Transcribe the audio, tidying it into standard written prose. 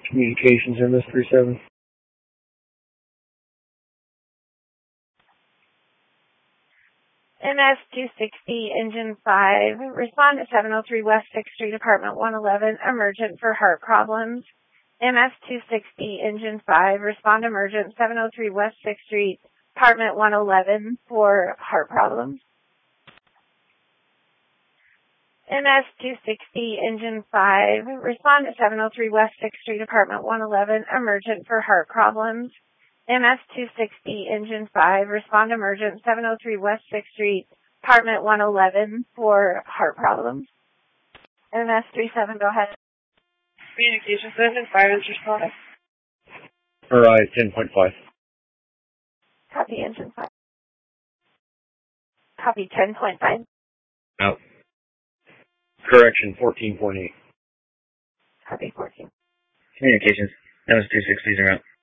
Communications MS-37. MS-260, Engine 5. Respond to 703 West 6th Street, Apartment 111, emergent for heart problems. MS-260, Engine 5. Respond emergent, 703 West 6th Street, Apartment 111, for heart problems. MS-260, Engine 5. Respond to 703 West 6th Street, Apartment 111, emergent for heart problems. MS-260, Engine 5. Respond emergent, 703 West 6th Street, Apartment 111, for heart problems. MS-37, go ahead. Communications, Engine 5 is responding. Alright, 10.5. Copy, Engine 5. Copy, 10.5. Out. Correction, 14.8. Copy, 14. Communications, MS-260s are out.